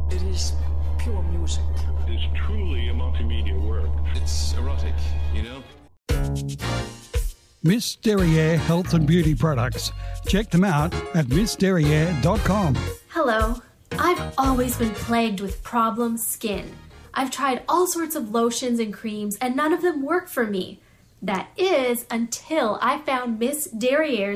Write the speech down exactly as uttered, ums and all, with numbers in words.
It is pure music. It's truly a multimedia work. It's erotic, you know? Miss Derriere Health and Beauty Products. Check them out at miss derriere dot com. Hello. I've always been plagued with problem skin. I've tried all sorts of lotions and creams and none of them work for me. That is until I found Miss Derriere's